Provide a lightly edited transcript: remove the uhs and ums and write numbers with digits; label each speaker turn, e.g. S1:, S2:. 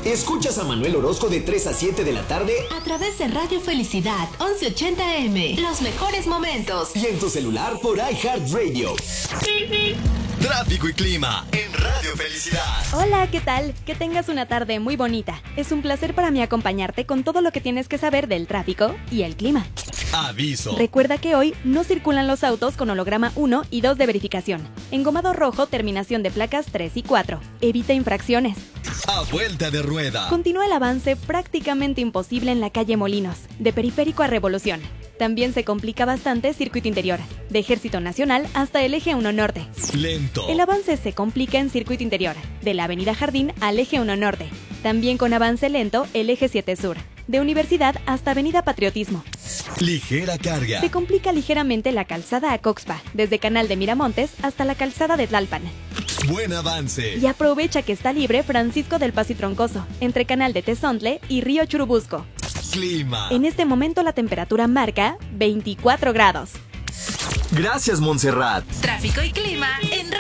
S1: Escuchas a Manuel Orozco de 3 a 7 de la tarde
S2: a través de Radio Felicidad 1180 AM. Los mejores momentos.
S1: Y en tu celular por iHeartRadio.
S3: Tráfico y clima en Radio Felicidad.
S4: Hola, ¿qué tal? Que tengas una tarde muy bonita. Es un placer para mí acompañarte con todo lo que tienes que saber del tráfico y el clima.
S3: Aviso.
S4: Recuerda que hoy no circulan los autos con holograma 1 y 2 de verificación. Engomado rojo, terminación de placas 3 y 4. Evita infracciones.
S3: A vuelta de rueda.
S4: Continúa el avance prácticamente imposible en la calle Molinos, de Periférico a Revolución. También se complica bastante Circuito Interior, de Ejército Nacional hasta el Eje 1 Norte.
S3: Lento.
S4: El avance se complica en Circuito Interior, de la Avenida Jardín al Eje 1 Norte. También con avance lento el Eje 7 Sur, de Universidad hasta Avenida Patriotismo.
S3: Ligera carga.
S4: Se complica ligeramente la calzada a Coxpa, desde Canal de Miramontes hasta la calzada de Tlalpan.
S3: Buen avance.
S4: Y aprovecha que está libre Francisco del Paso y Troncoso, entre Canal de Tezontle y Río Churubusco.
S3: Clima.
S4: En este momento la temperatura marca 24 grados.
S1: Gracias, Montserrat.
S2: Tráfico y clima en Radio